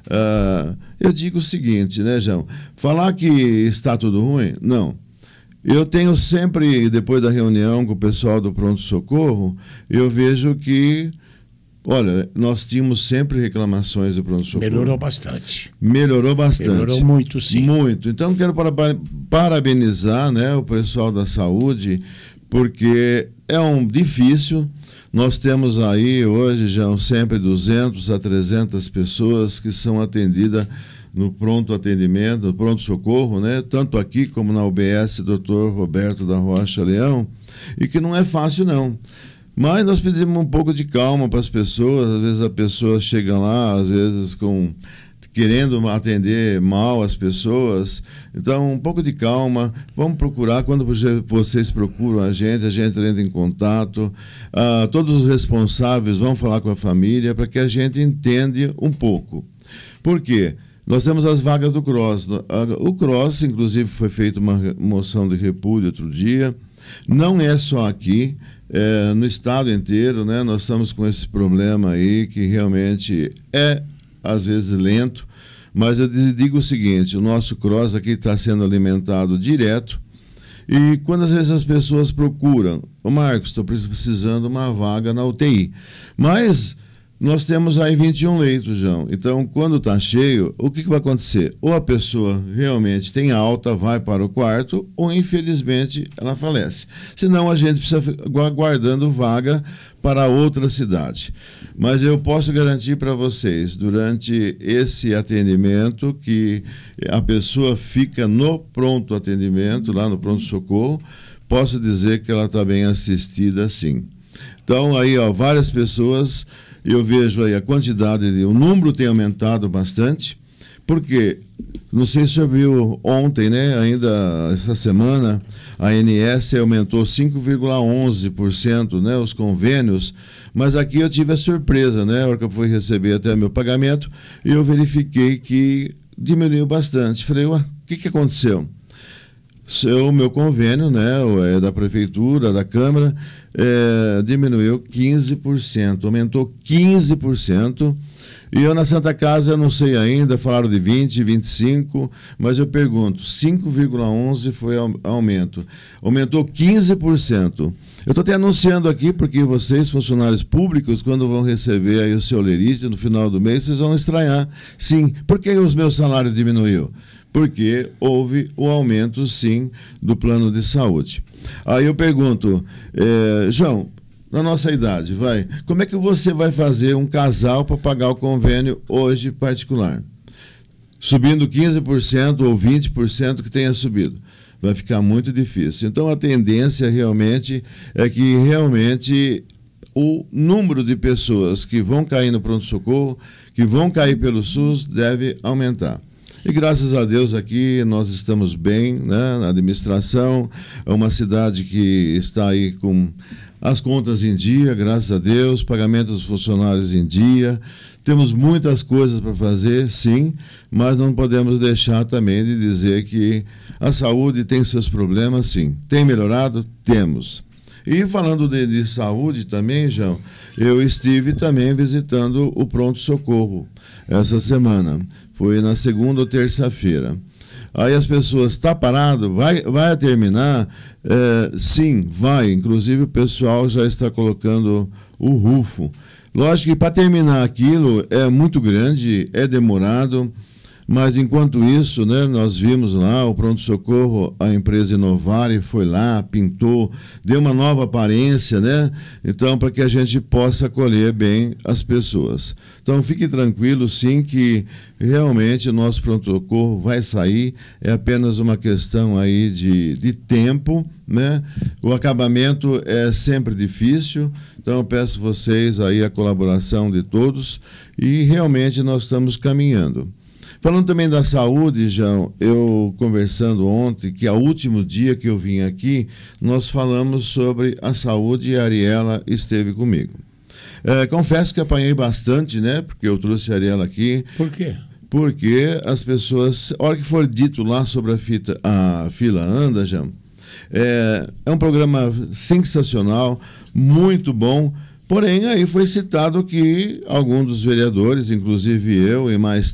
Eu digo o seguinte, né, João? Falar que está tudo ruim, não. Eu tenho sempre, depois da reunião com o pessoal do pronto-socorro, eu vejo que, olha, nós tínhamos sempre reclamações do pronto-socorro. Melhorou bastante. Melhorou bastante. Melhorou muito, sim. Muito. Então, quero parabenizar, né, o pessoal da saúde, porque é difícil. Nós temos aí, hoje, já sempre 200 a 300 pessoas que são atendidas no pronto atendimento, no pronto-socorro, né? Tanto aqui como na UBS Dr. Roberto da Rocha Leão, e que não é fácil, não. Mas nós pedimos um pouco de calma para as pessoas. Às vezes a pessoa chega lá, às vezes querendo atender mal as pessoas. Então, um pouco de calma. Vamos procurar. Quando vocês procuram a gente entra em contato. Todos os responsáveis vão falar com a família para que a gente entenda um pouco. Por quê? Nós temos as vagas do CROSS. O CROSS, inclusive, foi feita uma moção de repúdio outro dia. Não é só aqui, no estado inteiro, né? Nós estamos com esse problema aí que realmente às vezes lento, mas eu digo o seguinte: o nosso CROSS aqui está sendo alimentado direto, e quando às vezes as pessoas procuram, Marcos, estou precisando de uma vaga na UTI, mas nós temos aí 21 leitos, João. Então, quando está cheio, o que vai acontecer? Ou a pessoa realmente tem alta, vai para o quarto, ou infelizmente ela falece. Senão a gente precisa ficar aguardando vaga para outra cidade. Mas eu posso garantir para vocês, durante esse atendimento, que a pessoa fica no pronto atendimento, lá no pronto-socorro, posso dizer que ela está bem assistida, sim. Então, aí, várias pessoas. Eu vejo aí o número tem aumentado bastante, porque, não sei se você viu ontem, né, ainda essa semana, a ANS aumentou 5,11%, né, os convênios, mas aqui eu tive a surpresa, né, a hora que eu fui receber até meu pagamento, e eu verifiquei que diminuiu bastante. Falei, o que aconteceu? O meu convênio, né, da prefeitura, da Câmara, diminuiu 15%, aumentou 15%. E eu na Santa Casa, eu não sei ainda, falaram de 20%, 25%, mas eu pergunto, 5,11% foi aumento. Aumentou 15%. Eu estou até anunciando aqui, porque vocês, funcionários públicos, quando vão receber aí o seu lerite no final do mês, vocês vão estranhar. Sim, por que os meus salários diminuiu? Porque houve o aumento, sim, do plano de saúde. Aí eu pergunto, João, na nossa idade, como é que você vai fazer um casal para pagar o convênio hoje particular? Subindo 15% ou 20% que tenha subido. Vai ficar muito difícil. Então, a tendência realmente é que o número de pessoas que vão cair no pronto-socorro, que vão cair pelo SUS, deve aumentar. E graças a Deus aqui nós estamos bem, né, na administração. É uma cidade que está aí com as contas em dia, graças a Deus, pagamento dos funcionários em dia. Temos muitas coisas para fazer, sim, mas não podemos deixar também de dizer que a saúde tem seus problemas, sim. Tem melhorado? Temos. E falando de saúde também, João, eu estive também visitando o pronto-socorro essa semana. Foi na segunda ou terça-feira. Aí as pessoas, está parado? Vai terminar? Sim, vai. Inclusive o pessoal já está colocando o rufo. Lógico que para terminar aquilo é muito grande, é demorado, mas enquanto isso, né, nós vimos lá o pronto-socorro, a empresa Inovare foi lá, pintou, deu uma nova aparência, né? Então, para que a gente possa acolher bem as pessoas. Então, fique tranquilo, sim, que realmente o nosso pronto-socorro vai sair, é apenas uma questão aí de tempo, né? O acabamento é sempre difícil, então eu peço vocês aí a colaboração de todos e realmente nós estamos caminhando. Falando também da saúde, João, eu conversando ontem, que ao último dia que eu vim aqui, nós falamos sobre a saúde e a Ariela esteve comigo. Confesso que apanhei bastante, né? Porque eu trouxe a Ariela aqui. Por quê? Porque as pessoas, a hora que for dito lá sobre a fila anda, João, é um programa sensacional, muito bom. Porém, aí foi citado que alguns dos vereadores, inclusive eu e mais